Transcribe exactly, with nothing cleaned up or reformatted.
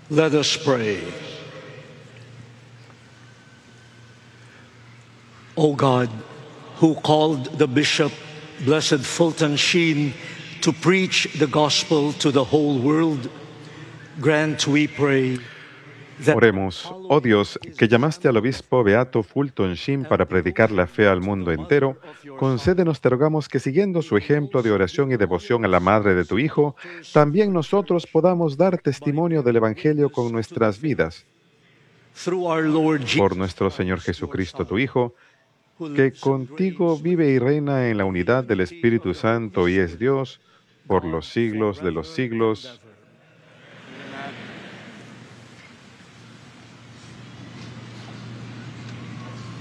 Let us pray. O God, who called the Bishop, Blessed Fulton Sheen, to preach the gospel to the whole world, grant, we pray, that Oremos, oh Dios, que llamaste al obispo Beato Fulton Sheen para predicar la fe al mundo entero, concédenos, te rogamos, que siguiendo su ejemplo de oración y devoción a la madre de tu Hijo, también nosotros podamos dar testimonio del Evangelio con nuestras vidas. through our Lord Por Jesus nuestro Señor Christ, your Jesucristo, tu Son, Hijo, who que lives and contigo reigns with vive y you reina en la in the unidad del unity of Espíritu the Holy Santo y es Spirit, Dios, por God los siglos de los forever and siglos. ever.